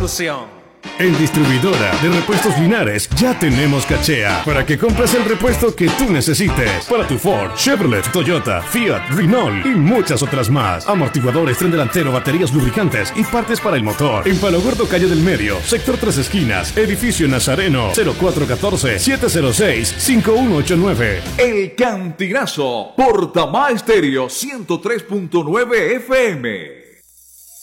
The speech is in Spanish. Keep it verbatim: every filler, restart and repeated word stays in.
producción. En Distribuidora de Repuestos Linares ya tenemos cachea para que compres el repuesto que tú necesites para tu Ford, Chevrolet, Toyota, Fiat, Renault y muchas otras más. Amortiguadores, tren delantero, baterías, lubricantes y partes para el motor. En Palo Gordo, calle del Medio, sector Tres Esquinas, edificio Nazareno, cero cuatro uno cuatro, siete cero seis, cinco uno ocho nueve. El Cantinazo por Tamá Estéreo ciento tres punto nueve F M.